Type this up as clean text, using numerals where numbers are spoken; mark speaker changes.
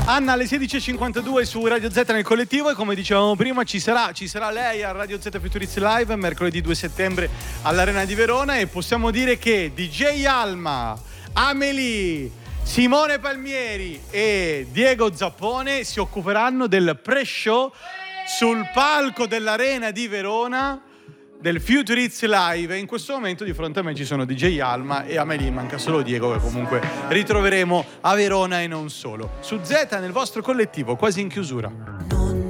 Speaker 1: Anna alle 16.52 su Radio Z nel collettivo, e come dicevamo prima ci sarà lei a Radio Z Futuriz Live mercoledì 2 settembre all'Arena di Verona, e possiamo dire che DJ Alma, Amelie, Simone Palmieri e Diego Zappone si occuperanno del pre-show sul palco dell'Arena di Verona del Futuriz Live, e in questo momento di fronte a me ci sono DJ Alma e Amelie, manca solo Diego che comunque ritroveremo a Verona e non solo. Su Z nel vostro collettivo, quasi in chiusura.